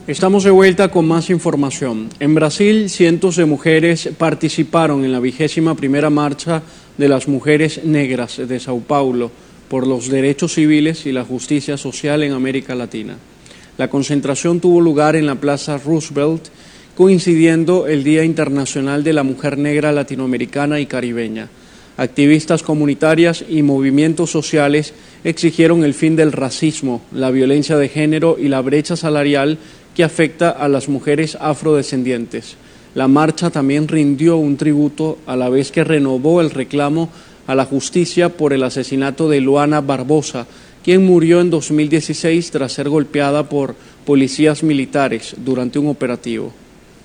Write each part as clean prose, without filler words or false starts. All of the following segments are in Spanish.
Estamos de vuelta con más información. En Brasil, cientos de mujeres participaron en la 21ª marcha de las mujeres negras de Sao Paulo por los derechos civiles y la justicia social en América Latina. La concentración tuvo lugar en la Plaza Roosevelt, coincidiendo el Día Internacional de la Mujer Negra Latinoamericana y Caribeña. Activistas comunitarias y movimientos sociales exigieron el fin del racismo, la violencia de género y la brecha salarial que afecta a las mujeres afrodescendientes. La marcha también rindió un tributo a la vez que renovó el reclamo a la justicia por el asesinato de Luana Barbosa, quien murió en 2016 tras ser golpeada por policías militares durante un operativo.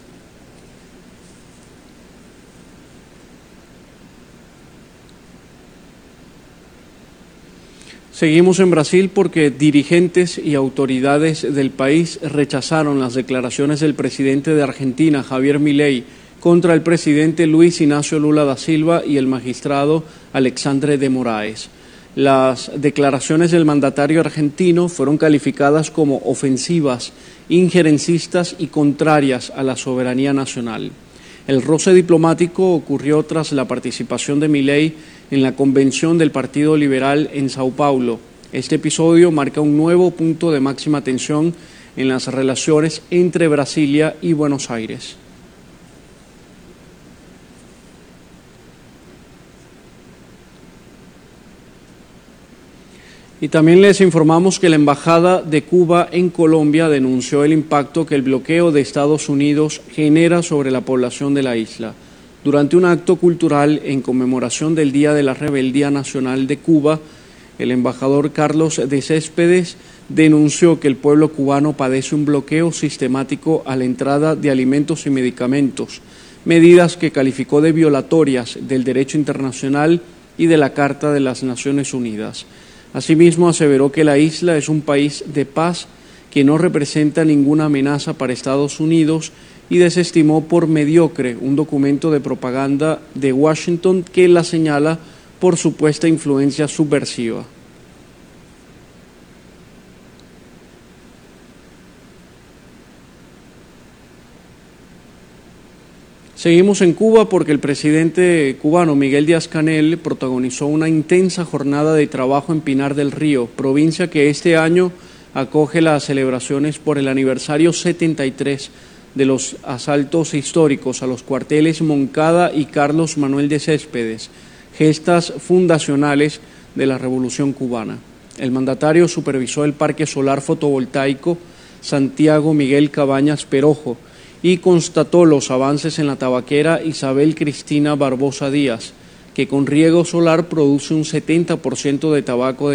Seguimos en Brasil porque dirigentes y autoridades del país rechazaron las declaraciones del presidente de Argentina, Javier Milei, contra el presidente Luis Ignacio Lula da Silva y el magistrado Alexandre de Moraes. Las declaraciones del mandatario argentino fueron calificadas como ofensivas, injerencistas y contrarias a la soberanía nacional. El roce diplomático ocurrió tras la participación de Milei en la convención del Partido Liberal en Sao Paulo. Este episodio marca un nuevo punto de máxima tensión en las relaciones entre Brasilia y Buenos Aires. Y también les informamos que la Embajada de Cuba en Colombia denunció el impacto que el bloqueo de Estados Unidos genera sobre la población de la isla. Durante un acto cultural en conmemoración del Día de la Rebeldía Nacional de Cuba, el embajador Carlos de Céspedes denunció que el pueblo cubano padece un bloqueo sistemático a la entrada de alimentos y medicamentos, medidas que calificó de violatorias del derecho internacional y de la Carta de las Naciones Unidas. Asimismo, aseveró que la isla es un país de paz que no representa ninguna amenaza para Estados Unidos y desestimó por mediocre un documento de propaganda de Washington que la señala por supuesta influencia subversiva. Seguimos en Cuba porque el presidente cubano Miguel Díaz-Canel protagonizó una intensa jornada de trabajo en Pinar del Río, provincia que este año acoge las celebraciones por el aniversario 73 de los asaltos históricos a los cuarteles Moncada y Carlos Manuel de Céspedes, gestas fundacionales de la Revolución Cubana. El mandatario supervisó el parque solar fotovoltaico Santiago Miguel Cabañas Perojo y constató los avances en la tabaquera Isabel Cristina Barbosa Díaz, que con riego solar produce un 70% de tabaco